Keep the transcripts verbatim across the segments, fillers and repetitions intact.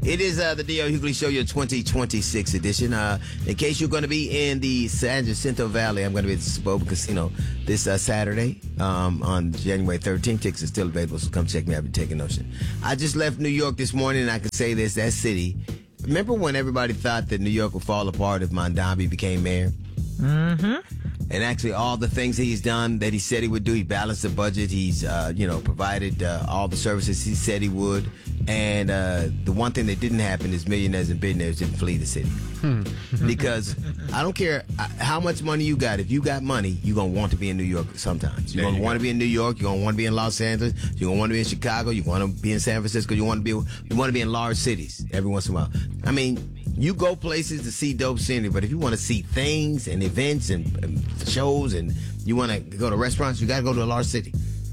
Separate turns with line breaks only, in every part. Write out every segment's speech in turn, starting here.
It is uh, the D L Hughley Show, your twenty twenty-six edition. Uh, in case you're going to be in the San Jacinto Valley, I'm going to be at the Spoke Casino this uh, Saturday um, on January thirteenth. Tickets are still available, so come check me out at Taking Ocean. I just left New York this morning, and I can say this, that city. Remember when everybody thought that New York would fall apart if Mondambi became mayor?
Mm-hmm.
And actually, all the things he's done that he said he would do, he balanced the budget. He's, uh, you know, provided uh, all the services he said he would. And uh, the one thing that didn't happen is millionaires and billionaires didn't flee the city. Because I don't care how much money you got. If you got money, you're going to want to be in New York sometimes. You're going to want to be in New York. You're going to want to be in Los Angeles. You're going to want to be in Chicago. You want to be in San Francisco. You want to be you want to be in large cities every once in a while. I mean, you go places to see dope scenery, but if you want to see things and events and, and shows and you want to go to restaurants, you got to go to a large city.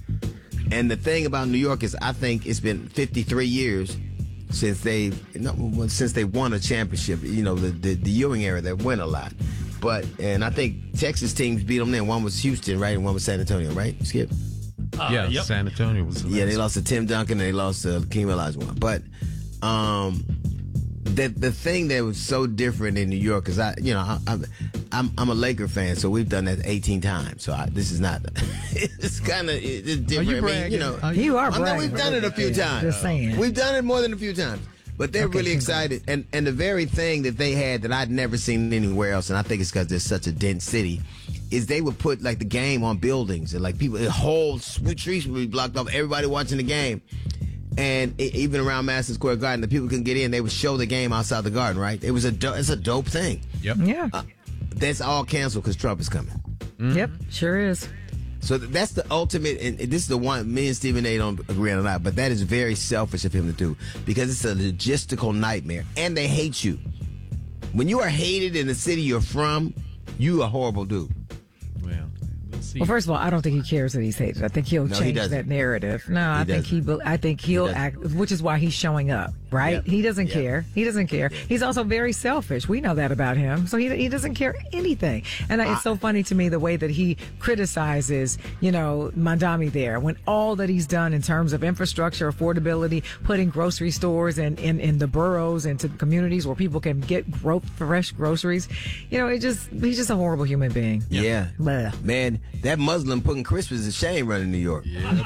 And the thing about New York is I think it's been fifty-three years since they since they won a championship. You know, the, the, the Ewing era, they win a lot. But, and I think Texas teams beat them then. One was Houston, right? And one was San Antonio, right, Skip?
Uh, yeah, yep. San Antonio was the
Yeah, they lost to Tim Duncan and they lost to Hakeem Olajuwon. But, um... The the thing that was so different in New York is I you know I, I'm I'm I'm a Laker fan, so we've done that eighteen times. So I, this is not it's kind of it's different.
Are you bragging?
I mean, you know,
are you, you are
I mean, we've done it a few times.
Just saying,
we've done it more than a few times. But they're
okay,
really excited, and and the very thing that they had that I'd never seen anywhere else, and I think it's because they're such a dense city, is they would put like the game on buildings and like people, the whole streets would be blocked off, everybody watching the game. And it, even around Madison Square Garden, the people couldn't get in. They would show the game outside the garden, right? It was a do- it's a dope thing.
Yep.
Yeah.
Uh, that's all canceled because Trump is coming.
Mm-hmm. Yep, sure is.
So th- that's the ultimate, and this is the one me and Stephen A. don't agree on a lot, but that is very selfish of him to do because it's a logistical nightmare, and they hate you. When you are hated in the city you're from, you a horrible dude.
Well.
Well, first of all, I don't think he cares that he's hated. I think he'll
no,
change
he
that narrative. No,
he
I think he. I think he'll
he
act, which is why he's showing up. Right?
Yep.
He doesn't
Yep.
care. He doesn't care.
Yep.
He's also very selfish. We know that about him. So he he doesn't care anything. And I, it's so funny to me the way that he criticizes, you know, Mondambi there when all that he's done in terms of infrastructure, affordability, putting grocery stores in in, in the boroughs and to communities where people can get gro- fresh groceries. You know, it just he's just a horrible human being.
Yeah,
Blah.
man, that Muslim putting Christmas is a shame running New York.
Yeah,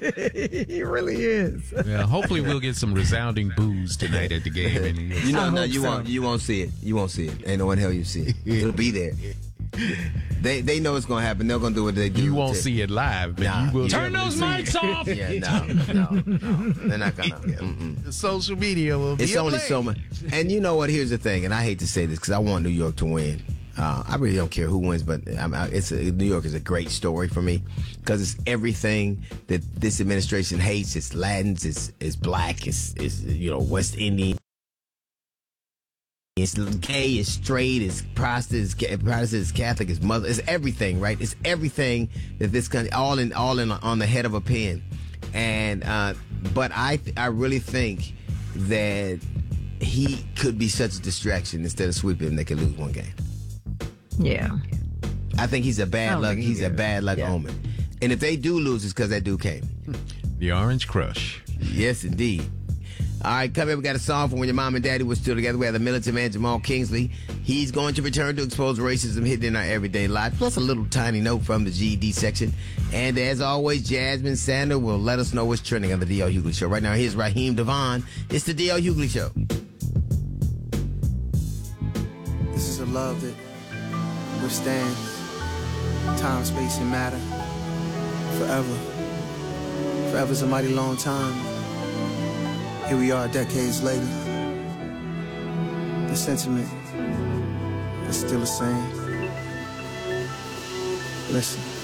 He really is.
yeah, hopefully we'll get some resounding boos tonight at the game. In New York.
You know,
I
no,
hope
you
so.
won't. You won't see it. You won't see it. Ain't no one hell you see it. It'll be there. They they know it's gonna happen. They're gonna do what they do.
You won't
to-
see it live, but
Nah,
you will
you
turn
definitely
those
see
mics
it.
off.
Yeah, no, no, no. They're not gonna. Mm-mm.
The social media will be.
It's
a
only
play.
so much. And you know what? Here's the thing. And I hate to say this because I want New York to win. Uh, I really don't care who wins, but I'm, I, it's a, New York is a great story for me because it's everything that this administration hates. It's Latins, it's it's black, it's it's you know West Indian. It's gay, it's straight, it's Protestant, it's, gay, Protestant, it's Catholic, it's mother, it's everything, right? It's everything that this country, all in, all in, on the head of a pin. And, uh, but I, I really think that he could be such a distraction instead of sweeping, they could lose one game.
Yeah.
I think he's a
I
bad
don't
luck,
think
he's
he
a
is.
bad luck
Yeah.
omen. And if they do lose, it's because that dude came.
The Orange Crush.
Yes, indeed. All right, come here. We got a song from when your mom and daddy were still together. We have the militant man, Jamal Kingsley. He's going to return to expose racism hidden in our everyday life, plus a little tiny note from the G E D section. And as always, Jasmine Sander will let us know what's trending on the D L Hughley Show. Right now, here's Raheem Devon. It's the D L Hughley Show.
This is a love that withstands time, space, and matter. Forever. Forever's a mighty long time. Here we are decades later. The sentiment is still the same. Listen.